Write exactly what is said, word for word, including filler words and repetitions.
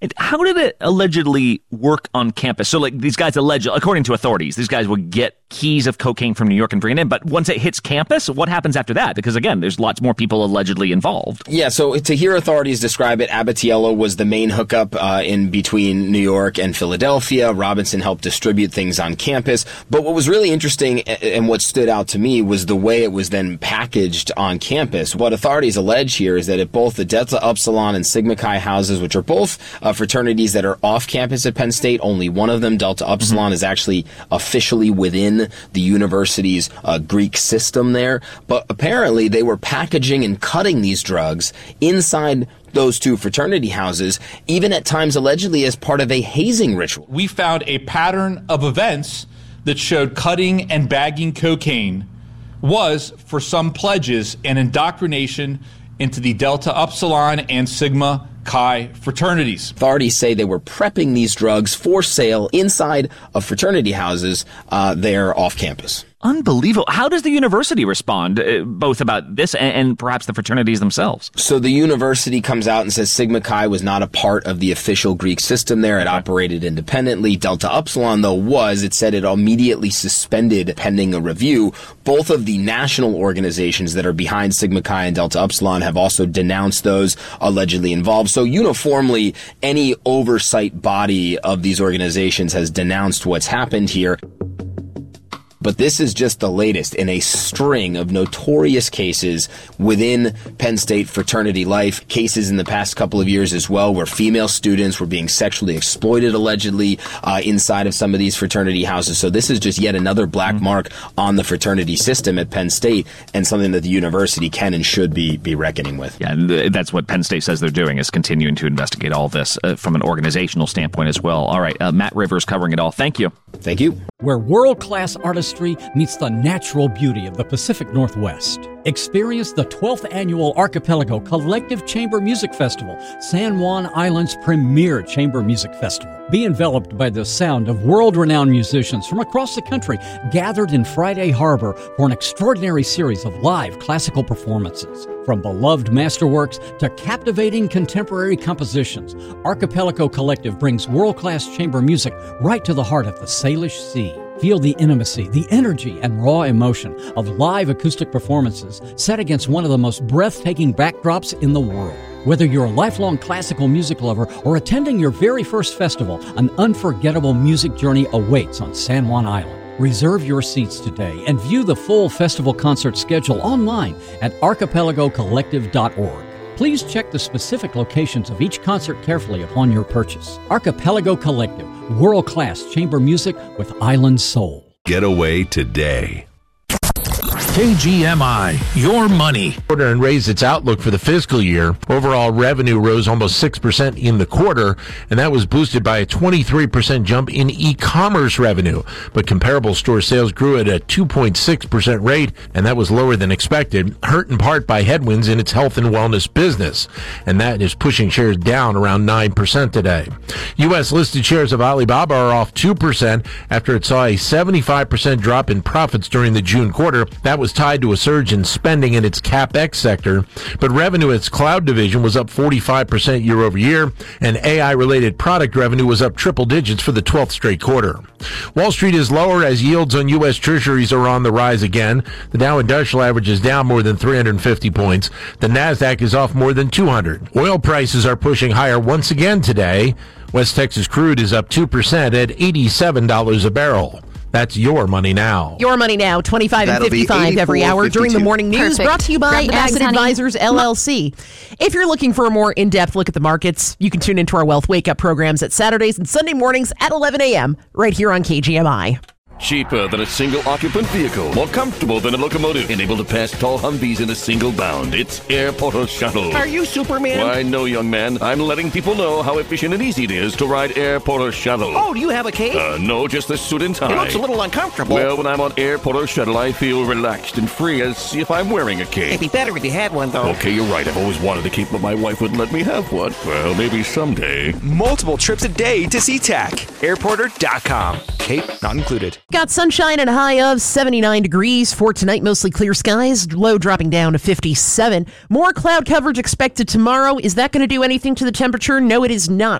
And how did it allegedly work on campus? So, like, these guys allege, according to authorities, these guys would get keys of cocaine from New York and bring it in. But once it hits campus, what happens after that? Because, again, there's lots more people allegedly involved. Yeah, so to hear authorities describe it, Abatiello was the main hookup uh, in between New York and Philadelphia. Robinson helped distribute things on campus. But what was really interesting and what stood out to me was the way it was then packaged on campus. What authorities allege here is that at both the Delta Upsilon and Sigma Chi houses, which are both uh, fraternities that are off campus at Penn State, only one of them, Delta Upsilon, mm-hmm. is actually officially within the university's uh, Greek system there. But apparently they were packaging and cutting these drugs inside those two fraternity houses, even at times allegedly as part of a hazing ritual. We found a pattern of events that showed cutting and bagging cocaine was, for some pledges, an indoctrination into the Delta Upsilon and Sigma Chi fraternities. Authorities say they were prepping these drugs for sale inside of fraternity houses uh, there off campus. Unbelievable. How does the university respond, uh, both about this and, and perhaps the fraternities themselves? So the university comes out and says Sigma Chi was not a part of the official Greek system there. It operated independently. Delta Upsilon, though, was. It said it immediately suspended pending a review. Both of the national organizations that are behind Sigma Chi and Delta Upsilon have also denounced those allegedly involved. So uniformly, any oversight body of these organizations has denounced what's happened here. But this is just the latest in a string of notorious cases within Penn State fraternity life. Cases in the past couple of years as well where female students were being sexually exploited allegedly uh, inside of some of these fraternity houses. So this is just yet another black mark on the fraternity system at Penn State, and something that the university can and should be be reckoning with. Yeah, and that's what Penn State says they're doing, is continuing to investigate all this uh, from an organizational standpoint as well. All right, uh, Matt Rivers covering it all. Thank you. Thank you. Where world-class artistry meets the natural beauty of the Pacific Northwest. Experience the twelfth Annual Archipelago Collective Chamber Music Festival, San Juan Island's premier chamber music festival. Be enveloped by the sound of world-renowned musicians from across the country gathered in Friday Harbor for an extraordinary series of live classical performances. From beloved masterworks to captivating contemporary compositions, Archipelago Collective brings world-class chamber music right to the heart of the Salish Sea. Feel the intimacy, the energy, and raw emotion of live acoustic performances set against one of the most breathtaking backdrops in the world. Whether you're a lifelong classical music lover or attending your very first festival, an unforgettable music journey awaits on San Juan Island. Reserve your seats today and view the full festival concert schedule online at archipelago collective dot org. Please check the specific locations of each concert carefully upon your purchase. Archipelago Collective, world-class chamber music with island soul. Get away today. K G M I, your money. Quarter and raised its outlook for the fiscal year. Overall revenue rose almost six percent in the quarter, and that was boosted by a twenty-three percent jump in e-commerce revenue. But comparable store sales grew at a two point six percent rate, and that was lower than expected, hurt in part by headwinds in its health and wellness business. And that is pushing shares down around nine percent today. U S listed shares of Alibaba are off two percent after it saw a seventy-five percent drop in profits during the June quarter. That was tied to a surge in spending in its CapEx sector, but revenue in its cloud division was up forty-five percent year over year, and A I-related product revenue was up triple digits for the twelfth straight quarter. Wall Street is lower as yields on U S Treasuries are on the rise again. The Dow Industrial Average is down more than three hundred fifty points. The NASDAQ is off more than two hundred. Oil prices are pushing higher once again today. West Texas crude is up two percent at eighty-seven dollars a barrel. That's Your Money Now. Your Money Now, twenty-five That'll and fifty-five every hour fifty-two during the morning news. Perfect. Brought to you by Grab the bags, Asset honey. Advisors, L L C. If you're looking for a more in-depth look at the markets, you can tune into our Wealth Wake Up programs at Saturdays and Sunday mornings at eleven a.m. right here on K G M I. Cheaper than a single-occupant vehicle. More comfortable than a locomotive. And able to pass tall Humvees in a single bound. It's Airporter Shuttle. Are you Superman? Why, no, young man. I'm letting people know how efficient and easy it is to ride Airporter Shuttle. Oh, do you have a cape? Uh, no, just the suit and tie. It looks a little uncomfortable. Well, when I'm on Airporter Shuttle, I feel relaxed and free as if I'm wearing a cape. It'd be better if you had one, though. Okay, you're right. I've always wanted a cape, but my wife wouldn't let me have one. Well, maybe someday. Multiple trips a day to SeaTac. Airporter dot com. Cape not included. Got sunshine and a high of seventy-nine degrees for tonight. Mostly clear skies. Low dropping down to fifty-seven. More cloud coverage expected tomorrow. Is that going to do anything to the temperature? No, it is not.